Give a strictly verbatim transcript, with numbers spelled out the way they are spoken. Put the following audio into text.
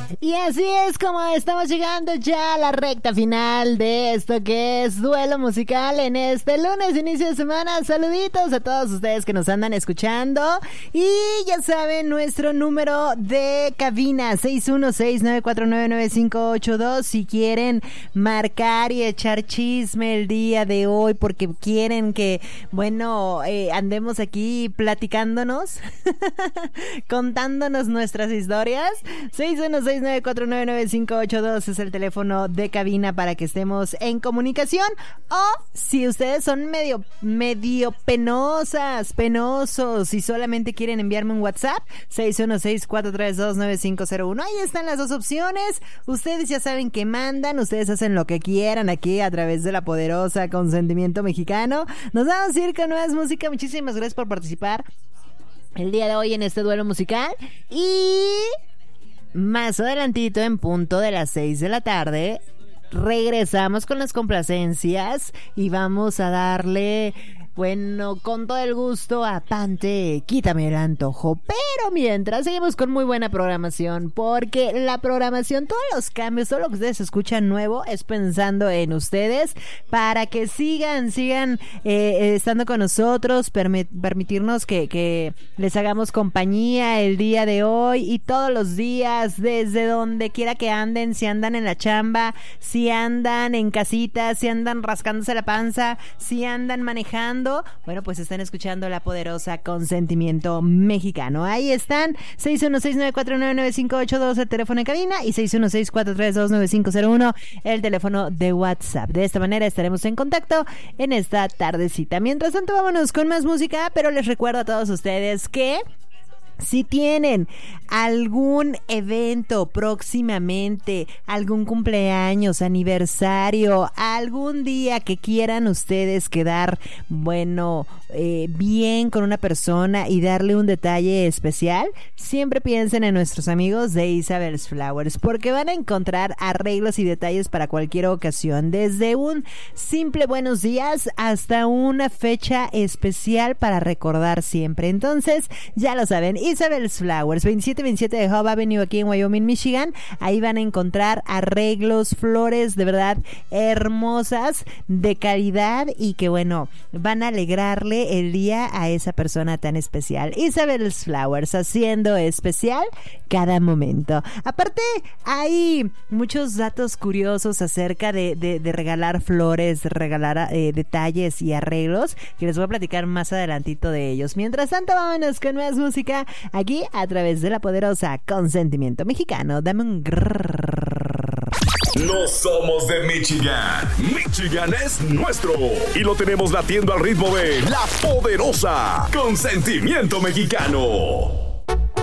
Y así es como estamos llegando ya a la recta final de esto que es Duelo Musical en este lunes, inicio de semana. Saluditos a todos ustedes que nos andan escuchando. Y ya saben, nuestro número de cabina seis uno seis, nueve cuatro nueve, nueve cinco ocho dos. Si quieren marcar y echar chisme el día de hoy porque quieren que, bueno, eh, andemos aquí platicándonos, contándonos nuestras historias. seis uno seis, nueve cuatro nueve, nueve cinco ocho dos es el teléfono de cabina para que estemos en comunicación. O si ustedes son medio medio penosas, penosos y solamente quieren enviarme un WhatsApp, seis uno seis, cuatro tres dos, nueve cinco cero uno. Ahí están las dos opciones. Ustedes ya saben que mandan, ustedes hacen lo que quieran aquí a través de la poderosa Consentimiento Mexicano. Nos vamos a ir con nuevas música. Muchísimas gracias por participar el día de hoy en este duelo musical. Y más adelantito, en punto de las seis de la tarde, regresamos con las complacencias y vamos a darle, bueno, con todo el gusto a Pante, Quítame el Antojo. Pero mientras, seguimos con muy buena programación, porque la programación, todos los cambios, todo lo que ustedes escuchan nuevo es pensando en ustedes, para que sigan, sigan eh, estando con nosotros, permi- permitirnos que, que les hagamos compañía el día de hoy y todos los días, desde donde quiera que anden, si andan en la chamba, si andan en casita, si andan rascándose la panza, si andan manejando. Bueno, pues están escuchando la poderosa Consentimiento Mexicano. Ahí están, seis uno seis, nueve cuatro nueve, nueve cinco ocho dos el teléfono en cabina y seis uno seis, cuatro tres dos, nueve cinco cero uno el teléfono de WhatsApp. De esta manera estaremos en contacto en esta tardecita. Mientras tanto, vámonos con más música, pero les recuerdo a todos ustedes que si tienen algún evento próximamente, algún cumpleaños, aniversario, algún día que quieran ustedes quedar, bueno, eh, bien con una persona y darle un detalle especial, siempre piensen en nuestros amigos de Isabel's Flowers, porque van a encontrar arreglos y detalles para cualquier ocasión, desde un simple buenos días hasta una fecha especial para recordar siempre. Entonces, ya lo saben, Isabel's Flowers, veintisiete veintisiete de Hub Avenue aquí en Wyoming, Michigan. Ahí van a encontrar arreglos, flores de verdad hermosas, de calidad y que, bueno, van a alegrarle el día a esa persona tan especial. Isabel's Flowers, haciendo especial cada momento. Aparte, hay muchos datos curiosos acerca de, de, de regalar flores, de regalar eh, detalles y arreglos, que les voy a platicar más adelantito de ellos. Mientras tanto, vámonos con más música aquí a través de la poderosa Consentimiento Mexicano. Dame un grrrr. No somos de Michigan. Michigan es nuestro. Y lo tenemos latiendo al ritmo de la poderosa Consentimiento Mexicano.